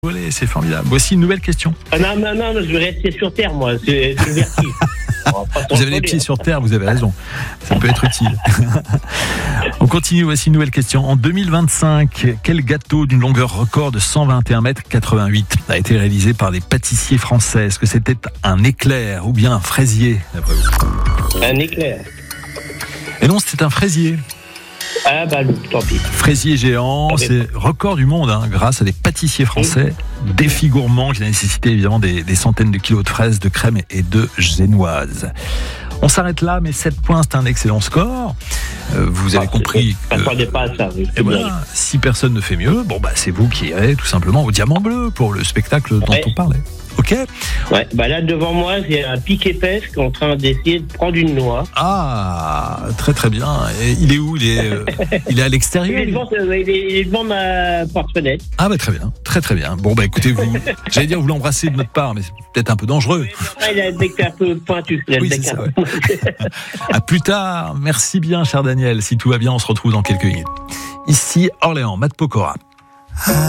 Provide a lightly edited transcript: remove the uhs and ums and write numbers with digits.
Olé, c'est formidable. Voici une nouvelle question. Non, je vais rester sur Terre, moi. C'est le vertige. Vous avez les pieds sur terre, vous avez raison. Ça peut être utile. On continue, voici une nouvelle question. En 2025, quel gâteau d'une longueur record de 121 mètres 88 a été réalisé par les pâtissiers français? Est-ce que c'était un éclair ou bien un fraisier, d'après vous? Un éclair. Et non, c'était un fraisier. Ah bah, tant pis. Fraisier géant, c'est record du monde, grâce à des pâtissiers français. Défi gourmand qui a nécessité évidemment des centaines de kilos de fraises, de crème et de génoise. On s'arrête là, mais 7 points, c'est un excellent score. Vous avez compris. Je ne m'attendais pas à ça. Et voilà, si personne ne fait mieux, c'est vous qui irez tout simplement au Diamant Bleu pour le spectacle dont on parlait. Ok. Ouais, là devant moi, j'ai un piquet pêche qui est en train d'essayer de prendre une noix. Ah, très très bien. Et il est où? Il est à l'extérieur. Il est devant ma porte-fenêtre. Ah très bien, très très bien. Bon écoutez, j'allais dire vous l'embrassez de notre part, mais c'est peut-être un peu dangereux. Il a le bec un peu pointu. Oui, c'est ça, ouais. À plus tard. Merci bien, cher Daniel. Si tout va bien, on se retrouve dans quelques minutes. Ici Orléans, Matt Pokora.